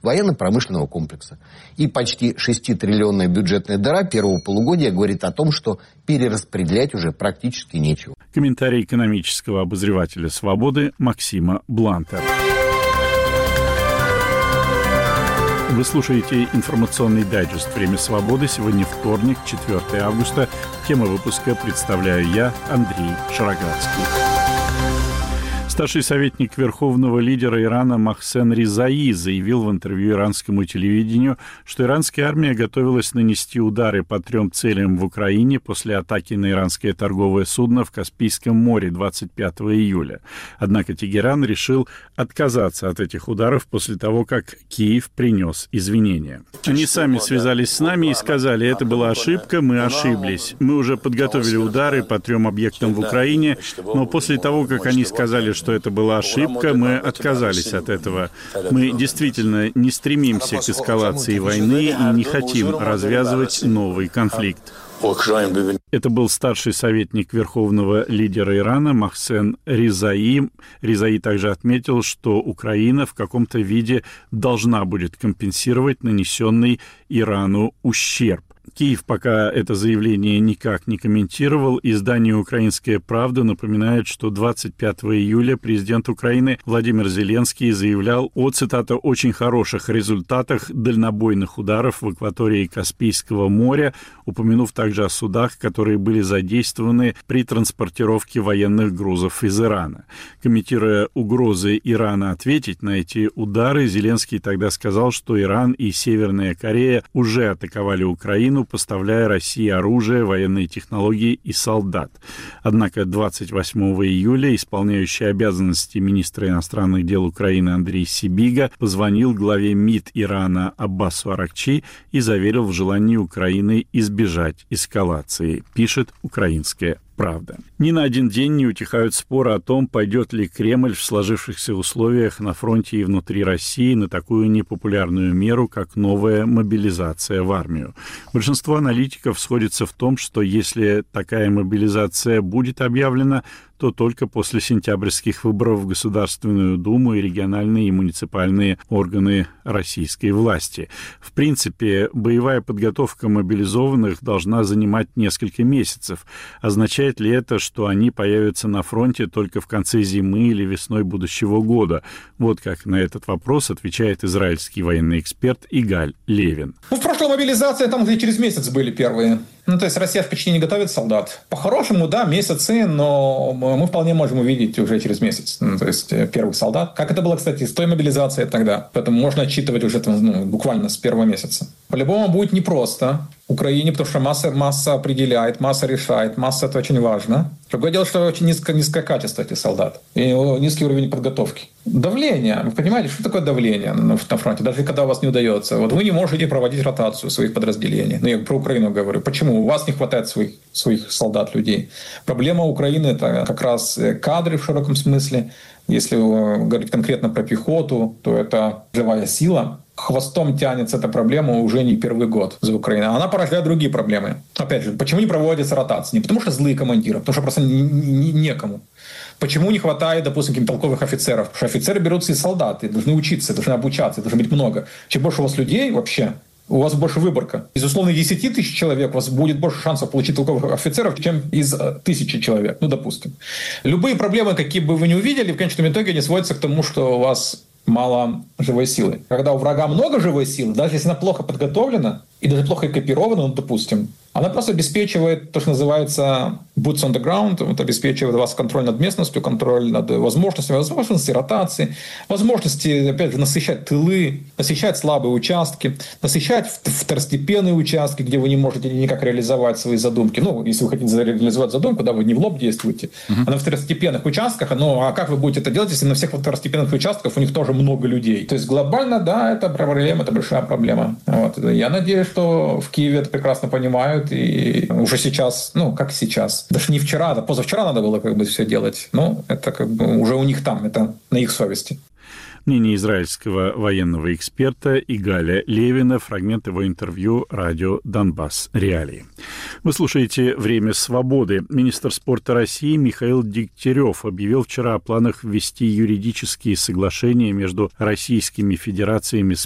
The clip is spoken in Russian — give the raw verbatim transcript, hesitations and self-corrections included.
военно-промышленного комплекса. И почти шеститриллионная бюджетная дыра первого полугодия говорит о том, что перераспределять уже практически нечего. Комментарий экономического обозревателя «Свободы» Максима Бланта. Вы слушаете информационный дайджест «Время свободы». Сегодня вторник, четвёртое августа. Тема выпуска представляю я, Андрей Шароградский. Старший советник верховного лидера Ирана Мохсен Резаи заявил в интервью иранскому телевидению, что иранская армия готовилась нанести удары по трем целям в Украине после атаки на иранское торговое судно в Каспийском море двадцать пятого июля. Однако Тегеран решил отказаться от этих ударов после того, как Киев принес извинения. Они сами связались с нами и сказали, это была ошибка, мы ошиблись. Мы уже подготовили удары по трем объектам в Украине, но после того, как они сказали, что что это была ошибка, мы отказались от этого. Мы действительно не стремимся к эскалации войны и не хотим развязывать новый конфликт. Это был старший советник верховного лидера Ирана Мохсен Резаи. Резаи также отметил, что Украина в каком-то виде должна будет компенсировать нанесенный Ирану ущерб. Киев пока это заявление никак не комментировал. Издание «Украинская правда» напоминает, что двадцать пятого июля президент Украины Владимир Зеленский заявлял о, цитата, «очень хороших результатах дальнобойных ударов в акватории Каспийского моря», упомянув также о судах, которые были задействованы при транспортировке военных грузов из Ирана. Комментируя угрозы Ирана ответить на эти удары, Зеленский тогда сказал, что Иран и Северная Корея уже атаковали Украину, поставляя России оружие, военные технологии и солдат. Однако двадцать восьмого июля исполняющий обязанности министра иностранных дел Украины Андрей Сибига позвонил главе МИД Ирана Аббасу Аракчи и заверил в желании Украины избежать эскалации, пишет «Украинская правда». Ни на один день не утихают споры о том, пойдет ли Кремль в сложившихся условиях на фронте и внутри России на такую непопулярную меру, как новая мобилизация в армию. Большинство аналитиков сходится в том, что если такая мобилизация будет объявлена, то только после сентябрьских выборов в Государственную Думу и региональные и муниципальные органы российской власти. В принципе, боевая подготовка мобилизованных должна занимать несколько месяцев. Означает ли это, что они появятся на фронте только в конце зимы или весной будущего года? Вот как на этот вопрос отвечает израильский военный эксперт Игаль Левин. Ну, в прошлой мобилизации там где через месяц были первые. Ну, то есть Россия почти не готовит солдат. По-хорошему, да, месяцы, но мы вполне можем увидеть уже через месяц. Ну, то есть первых солдат. Как это было, кстати, с той мобилизацией тогда. Поэтому можно отчитывать уже там, ну, буквально с первого месяца. По-любому будет непросто Украине, потому что масса, масса определяет, масса решает, масса — это очень важно. Другое дело, что очень низко, низкое качество этих солдат и низкий уровень подготовки. Давление. Вы понимаете, что такое давление на, на фронте? Даже когда у вас не удается. Вот вы не можете проводить ротацию своих подразделений. Ну, я про Украину говорю. Почему? У вас не хватает своих, своих солдат, людей. Проблема Украины — это как раз кадры в широком смысле. Если говорить конкретно про пехоту, то это живая сила. Хвостом тянется эта проблема уже не первый год за Украиной. Она порождает другие проблемы. Опять же, почему не проводятся ротации? Не потому что злые командиры, потому что просто не, не, некому. Почему не хватает, допустим, каких-то толковых офицеров? Потому что офицеры берутся из солдаты, должны учиться, должны обучаться, должно быть много. Чем больше у вас людей вообще, у вас больше выборка. Из условно десяти тысяч человек у вас будет больше шансов получить толковых офицеров, чем из тысячи человек, ну, допустим. Любые проблемы, какие бы вы ни увидели, в конечном итоге они сводятся к тому, что у вас мало живой силы. Когда у врага много живой силы, даже если она плохо подготовлена и даже плохо экипирована, ну, допустим, она просто обеспечивает то, что называется boots on the ground, вот обеспечивает у вас контроль над местностью, контроль над возможностями, возможности ротации, возможности, опять же, насыщать тылы, насыщать слабые участки, насыщать второстепенные участки, где вы не можете никак реализовать свои задумки. Ну, если вы хотите реализовать задумку, да, вы не в лоб действуете, uh-huh. а на второстепенных участках. Ну, а как вы будете это делать, если на всех второстепенных участках у них тоже много людей? То есть глобально, да, это проблема, это большая проблема. Вот. Я надеюсь, что в Киеве это прекрасно понимают. И уже сейчас, ну, как сейчас, даже не вчера, да позавчера надо было как бы все делать. Но это как бы уже у них там, это на их совести. Мнение израильского военного эксперта Игаля Левина, фрагмент его интервью радио «Донбасс. Реалии». Вы слушаете «Время свободы». Министр спорта России Михаил Дегтярев объявил вчера о планах ввести юридические соглашения между российскими федерациями